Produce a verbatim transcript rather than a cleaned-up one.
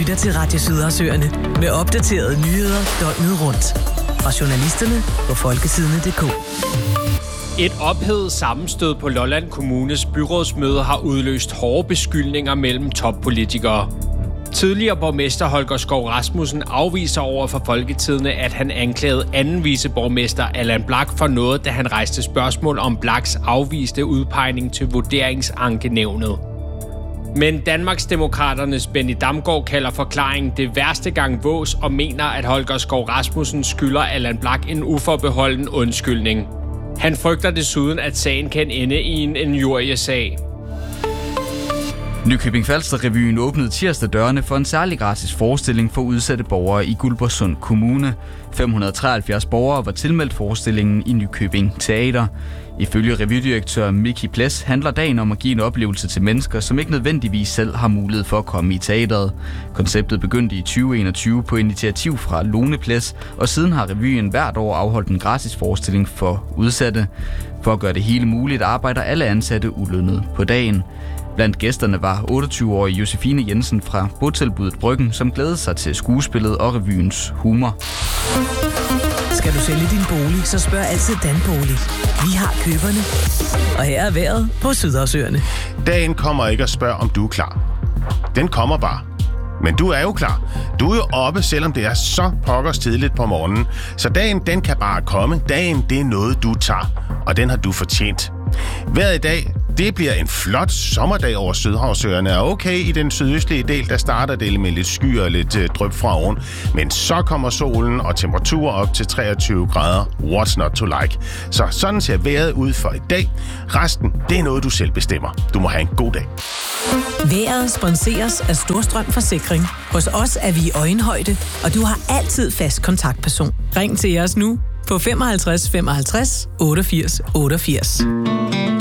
lytter til Radio Sydersøerne med opdaterede nyheder døgnet rundt. Fra journalisterne på folketidene punktum d k. Et ophedet sammenstød på Lolland Kommunes byrådsmøde har udløst hårde beskyldninger mellem toppolitikere. Tidligere borgmester Holger Skov Rasmussen afviser over for Folketidene, at han anklagede anden viceborgmester Allan Blak for noget, da han rejste spørgsmål om Blaks afviste udpegning til vurderingsankenævnet. Men Danmarksdemokraternes Benny Damgaard kalder forklaringen det værste gang vås og mener, at Holger Skov Rasmussen skylder Allan Blak en uforbeholden undskyldning. Han frygter desuden, at sagen kan ende i en injuriesag. Nykøbing Falster-revyen åbnede tirsdag dørene for en særlig gratis forestilling for udsatte borgere i Guldborgsund Kommune. fem hundrede treoghalvfjerds borgere var tilmeldt forestillingen i Nykøbing Teater. Ifølge revydirektør Miki Ples handler dagen om at give en oplevelse til mennesker, som ikke nødvendigvis selv har mulighed for at komme i teateret. Konceptet begyndte i tyve enogtyve på initiativ fra Lone Ples, og siden har revyen hvert år afholdt en gratis forestilling for udsatte. For at gøre det hele muligt arbejder alle ansatte ulønnet på dagen. Blandt gæsterne var otteogtyve-årige Josefine Jensen fra botilbuddet Bryggen, som glædede sig til skuespillet og revyens humor. Skal du sælge din bolig, så spørg altid Danbolig. Vi har køberne. Og her er vejret på Sydersøerne. Dagen kommer ikke at spørge, om du er klar. Den kommer bare. Men du er jo klar. Du er jo oppe, selvom det er så pokkers tidligt på morgenen. Så dagen, den kan bare komme. Dagen, det er noget, du tager. Og den har du fortjent. Vejret i dag, det bliver en flot sommerdag over Sydhavsøerne. Er okay i den sydøstlige del, der starter det med lidt skyer og lidt øh, dryp fra oven. Men så kommer solen og temperaturer op til treogtyve grader. What's not to like? Så sådan ser vejret ud for i dag. Resten, det er noget, du selv bestemmer. Du må have en god dag. Vejret sponseres af Storstrøm Forsikring. Hos os er vi i øjenhøjde, og du har altid fast kontaktperson. Ring til os nu på femoghalvtreds femoghalvtreds otteogfirs otteogfirs.